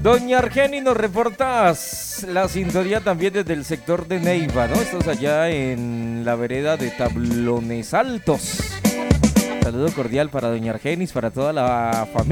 Doña Argeni nos reportas la sintonía también desde el sector de Neiva, ¿no? Estamos allá en la vereda de Tablones Altos. Saludo cordial para Doña Argenis, para toda la familia.